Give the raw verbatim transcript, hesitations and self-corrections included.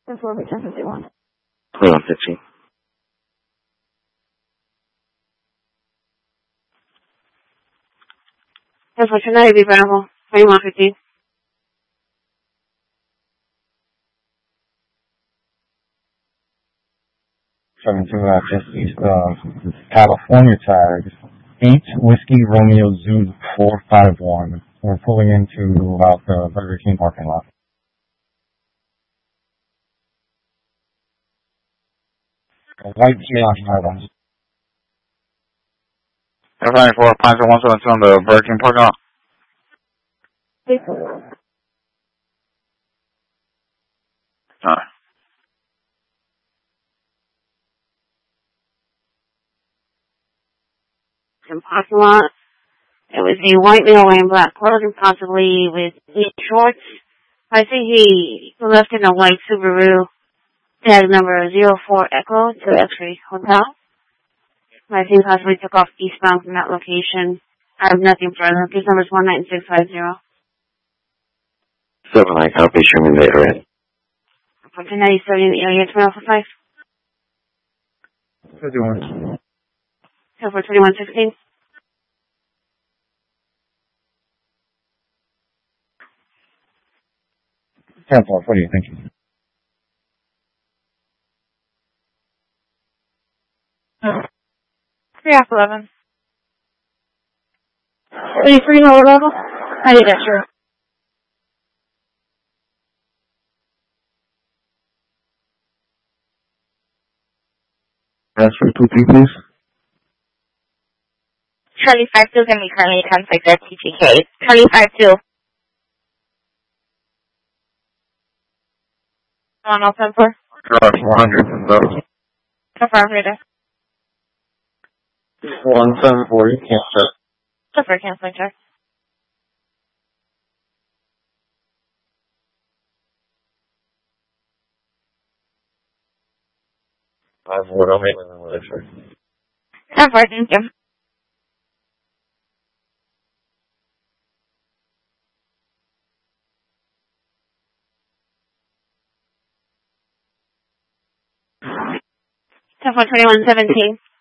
Before we ten fifty-one. twenty-one fifteen. Unfortunately, be Bravo. twenty-one fifteen. seventy-two, uh, just east of California tag. eight Whiskey Romeo Zoo four five one. We're pulling into about the Burger King parking lot. A white Kia Highway. F ninety-four, Pine one seventy-two on the Burger King parking lot. Alright. In parking lot. It was a white male wearing black clothing, possibly with jean shorts. I think he left in a white Subaru. Tag number zero four Echo to X-Ray Hotel. I think possibly took off eastbound from that location. I have nothing further. His number is one nine six five zero. seven nine, copy, show me later in. Unfortunately, studying in the area twelve for five. fifty-one. So for twenty-one sixteen. ten four, what do you think? three off eleven. thirty-three lower level? I did that, sure. Transfer two P, please. Charlie five two is going to be currently ten six at T G K. Charlie five two. On all ten four. Garage one hundred and those. Confirm right there. one seven four, you can't check. Confirm canceling check. five four, don't make me later. ten four, thank you. ten four twenty-one seventeen.